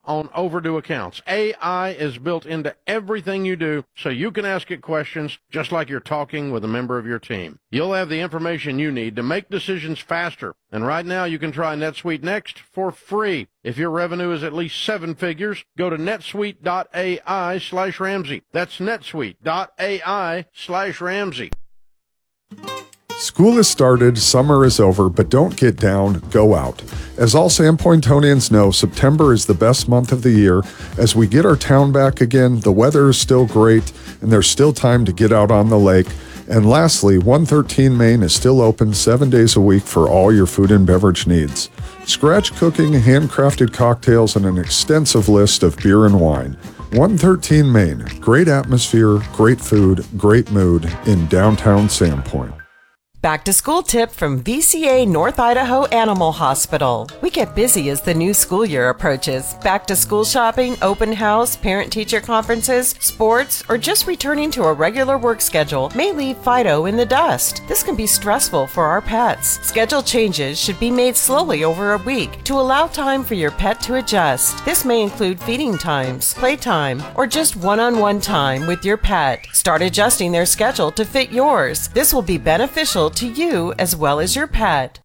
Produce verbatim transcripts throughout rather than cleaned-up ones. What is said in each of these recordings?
on overdue accounts. A I is built into everything you do, so you can ask it questions just like you're talking with a member of your team. You'll have the information you need to make decisions faster. And right now, you can try NetSuite Next for free. If your revenue is at least seven figures, go to netsuite.ai slash Ramsey. That's netsuite.ai slash Ramsey. School has started, summer is over, but don't get down, go out. As all Sandpointonians know, September is the best month of the year. As we get our town back again, the weather is still great, and there's still time to get out on the lake. And lastly, one thirteen Main is still open seven days a week for all your food and beverage needs. Scratch cooking, handcrafted cocktails, and an extensive list of beer and wine. one thirteen Main, great atmosphere, great food, great mood in downtown Sandpoint. Back to school tip from V C A North Idaho Animal Hospital. We get busy as the new school year approaches. Back to school shopping, open house, parent-teacher conferences, sports, or just returning to a regular work schedule may leave Fido in the dust. This can be stressful for our pets. Schedule changes should be made slowly over a week to allow time for your pet to adjust. This may include feeding times, playtime, or just one-on-one time with your pet. Start adjusting their schedule to fit yours. This will be beneficial to you as well as your pet.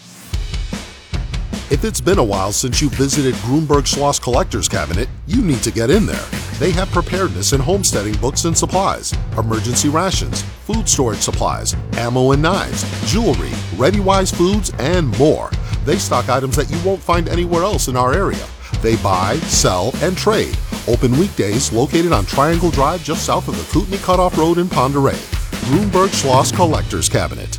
If it's been a while since you visited Grunberg Schloss Collector's Cabinet, you need to get in there. They have preparedness and homesteading books and supplies, emergency rations, food storage supplies, ammo and knives, jewelry, ReadyWise foods, and more. They stock items that you won't find anywhere else in our area. They buy, sell, and trade. Open weekdays, located on Triangle Drive just south of the Kootenai Cutoff Road in Ponderay. Grunberg Schloss Collector's Cabinet.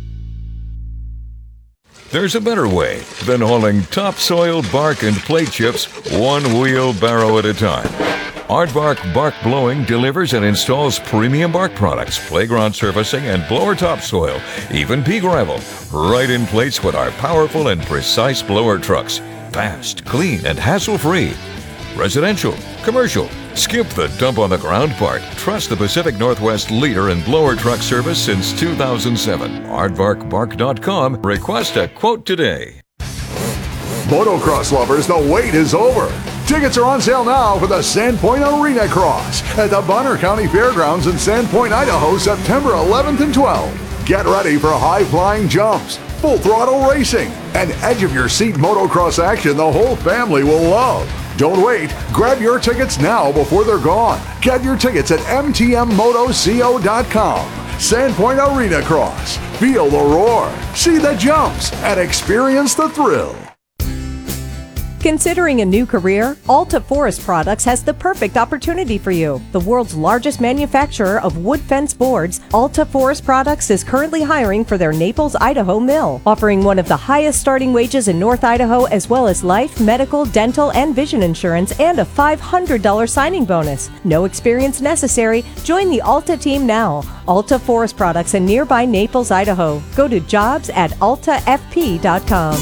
There's a better way than hauling topsoil, bark, and plate chips one wheelbarrow at a time. Aardvark Bark Blowing delivers and installs premium bark products, playground surfacing, and blower topsoil, even pea gravel, right in place with our powerful and precise blower trucks. Fast, clean, and hassle-free. Residential, commercial, skip the dump on the ground part. Trust the Pacific Northwest leader in blower truck service since two thousand seven. aardvark bark dot com. Request a quote today. Motocross lovers, the wait is over. Tickets are on sale now for the Sandpoint Arena Cross at the Bonner County Fairgrounds in Sandpoint, Idaho, September eleventh and twelfth. Get ready for high-flying jumps, full throttle racing, and edge-of-your-seat motocross action the whole family will love. Don't wait. Grab your tickets now before they're gone. Get your tickets at m t m moto co dot com. Sandpoint Arena Cross. Feel the roar, see the jumps, and experience the thrill. Considering a new career, Alta Forest Products has the perfect opportunity for you. The world's largest manufacturer of wood fence boards, Alta Forest Products is currently hiring for their Naples, Idaho mill, offering one of the highest starting wages in North Idaho, as well as life, medical, dental, and vision insurance, and a five hundred dollars signing bonus. No experience necessary. Join the Alta team now. Alta Forest Products in nearby Naples, Idaho. Go to jobs at alta f p dot com.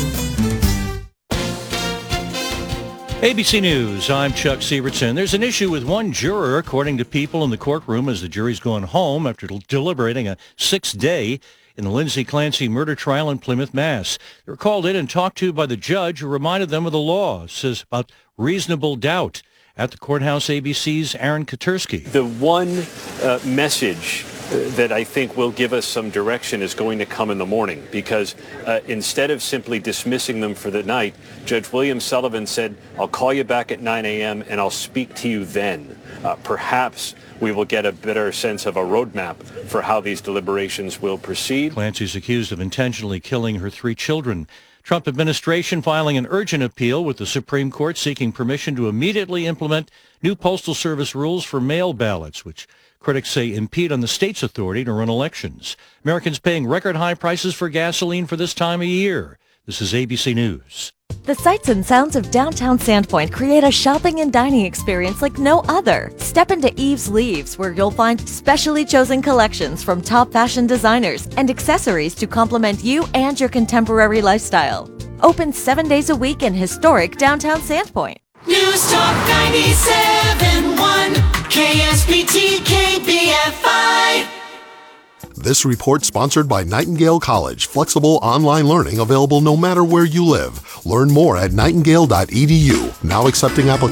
A B C News, I'm Chuck Sievertson. There's an issue with one juror, according to people in the courtroom, as the jury's going home after deliberating a sixth day in the Lindsay Clancy murder trial in Plymouth, Mass. They were called in and talked to by the judge, who reminded them of the law. It says about reasonable doubt. At the courthouse, A B C's Aaron Katersky. The one uh, message that I think will give us some direction is going to come in the morning, because uh, instead of simply dismissing them for the night, Judge William Sullivan said, I'll call you back at nine a.m. and I'll speak to you then. Uh, perhaps we will get a better sense of a roadmap for how these deliberations will proceed. Clancy's accused of intentionally killing her three children. Trump administration filing an urgent appeal with the Supreme Court seeking permission to immediately implement new Postal Service rules for mail ballots, which critics say impede on the state's authority to run elections. Americans paying record high prices for gasoline for this time of year. This is A B C News. The sights and sounds of downtown Sandpoint create a shopping and dining experience like no other. Step into Eve's Leaves, where you'll find specially chosen collections from top fashion designers and accessories to complement you and your contemporary lifestyle. Open seven days a week in historic downtown Sandpoint. News Talk ninety-seven point one, K S P T K B F I. This report sponsored by Nightingale College. Flexible online learning available no matter where you live. Learn more at nightingale dot e d u. Now accepting applications.